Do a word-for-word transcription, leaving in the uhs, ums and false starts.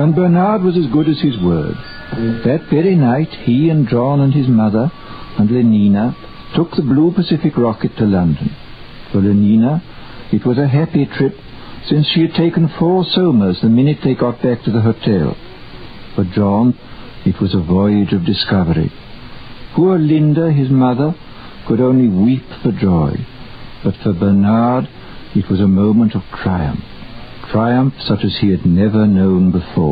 And Bernard was as good as his word. That very night he and John and his mother and Lenina took the Blue Pacific rocket to London. For Lenina, it was a happy trip, since she had taken four somas the minute they got back to the hotel. For John, it was a voyage of discovery. Poor Linda, his mother, could only weep for joy. But for Bernard, it was a moment of triumph. Triumph such as he had never known before.